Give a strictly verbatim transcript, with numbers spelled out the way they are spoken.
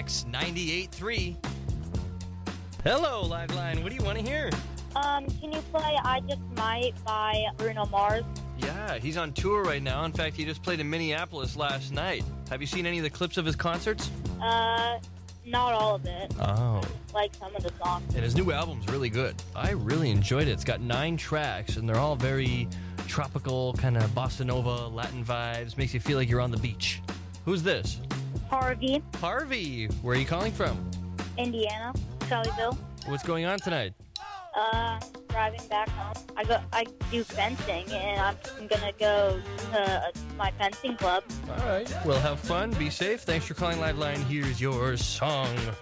X ninety-eight point three. Hello, Liveline. What do you want to hear? Um, can you play I Just Might by Bruno Mars? Yeah, he's on tour right now. In fact, he just played in Minneapolis last night. Have you seen any of the clips of his concerts? Uh, not all of it. Oh. Like some of the songs. And his new album's really good. I really enjoyed it. It's got nine tracks, and they're all very tropical, kind of bossa nova, Latin vibes. Makes you feel like you're on the beach. Who's this? Harvey, Harvey. Where are you calling from? Indiana, Shelbyville. What's going on tonight? Uh, driving back home. I go. I do fencing, and I'm gonna go to my fencing club. All right. Well, have fun. Be safe. Thanks for calling Liveline. Here's your song.